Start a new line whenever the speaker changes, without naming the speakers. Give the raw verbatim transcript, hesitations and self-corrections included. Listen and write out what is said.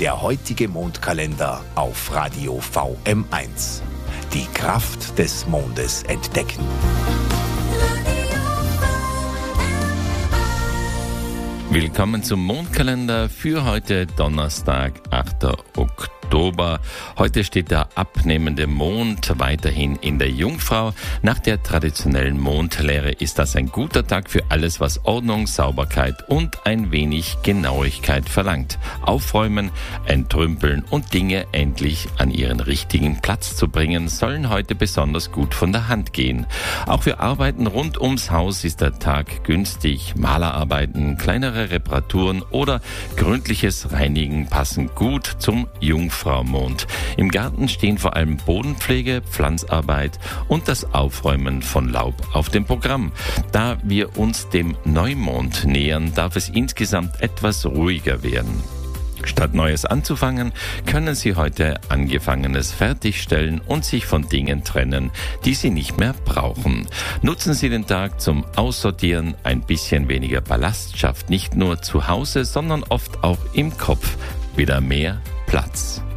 Der heutige Mondkalender auf Radio V M eins. Die Kraft des Mondes entdecken.
Willkommen zum Mondkalender für heute Donnerstag, achter Oktober. Heute steht der abnehmende Mond weiterhin in der Jungfrau. Nach der traditionellen Mondlehre ist das ein guter Tag für alles, was Ordnung, Sauberkeit und ein wenig Genauigkeit verlangt. Aufräumen, entrümpeln und Dinge endlich an ihren richtigen Platz zu bringen, sollen heute besonders gut von der Hand gehen. Auch für Arbeiten rund ums Haus ist der Tag günstig. Malerarbeiten, kleinere Reparaturen oder gründliches Reinigen passen gut zum Jungfraumond. Im Garten stehen vor allem Bodenpflege, Pflanzarbeit und das Aufräumen von Laub auf dem Programm. Da wir uns dem Neumond nähern, darf es insgesamt etwas ruhiger werden. Statt Neues anzufangen, können Sie heute Angefangenes fertigstellen und sich von Dingen trennen, die Sie nicht mehr brauchen. Nutzen Sie den Tag zum Aussortieren. Ein bisschen weniger Ballast schafft nicht nur zu Hause, sondern oft auch im Kopf wieder mehr Platz.